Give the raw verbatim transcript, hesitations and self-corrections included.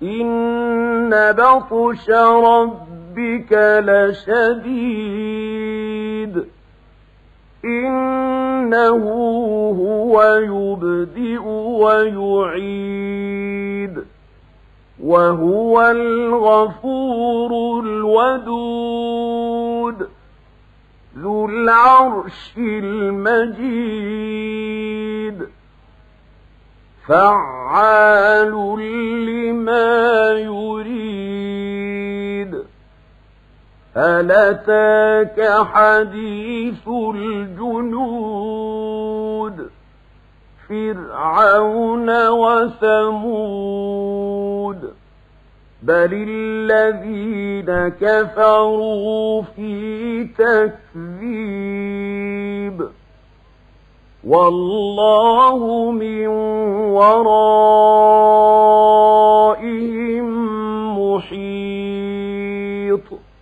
إن بطش ربك لشديد إنه هو يبدئ ويعيد وهو الغفور الودود ذو العرش المجيد فعال لما يريد هل أتاك حديث الجنود فرعون وثمود بل الذين كفروا في تكذيب والله من ورائهم محيط